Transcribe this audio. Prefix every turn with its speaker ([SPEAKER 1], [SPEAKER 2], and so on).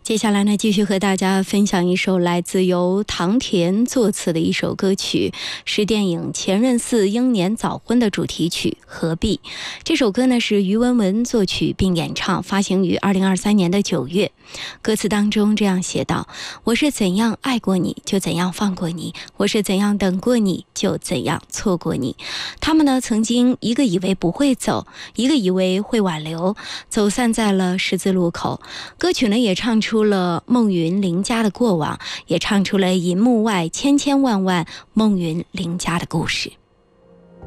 [SPEAKER 1] 接下来呢，继续和大家分享一首来自由唐田作词的一首歌曲，是电影《前任4英年早婚》的主题曲《何必》。这首歌呢是于文文作曲并演唱，发行于2023年的9月。歌词当中这样写道：我是怎样爱过你，就怎样放过你；我是怎样等过你，就怎样错过你。他们呢，曾经一个以为不会走，一个以为会挽留，走散在了十字路口。歌曲呢也唱出了孟云林家的过往，也唱出了银幕外千千万万孟云林家的故事。